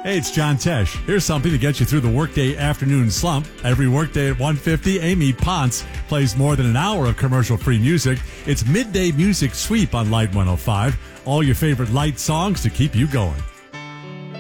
Hey, it's John Tesh. Here's something to get you through the workday afternoon slump. Every workday at 1:50, Amy Ponce plays more than an hour of commercial-free music. It's Midday Music Sweep on Light 105. All your favorite light songs to keep you going.